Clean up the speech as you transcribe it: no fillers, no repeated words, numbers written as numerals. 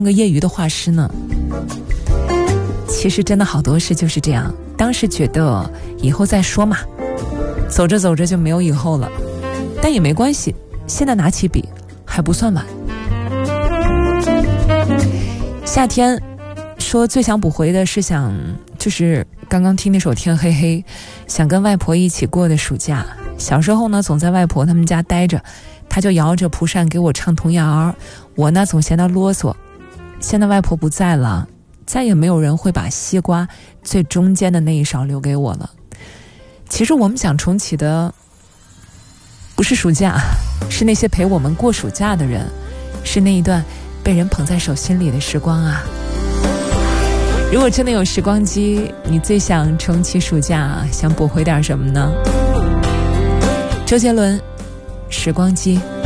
个业余的画师呢。其实真的好多事就是这样，当时觉得以后再说嘛，走着走着就没有以后了，但也没关系，现在拿起笔还不算晚。夏天说最想补回的是就是刚刚听那首天黑黑，想跟外婆一起过的暑假。小时候呢总在外婆他们家待着，她就摇着蒲扇给我唱童谣儿，我呢总嫌她啰嗦。现在外婆不在了，再也没有人会把西瓜最中间的那一勺留给我了。其实我们想重启的不是暑假，是那些陪我们过暑假的人，是那一段被人捧在手心里的时光啊。如果真的有时光机，你最想重启暑假，想补回点什么呢？周杰伦，时光机。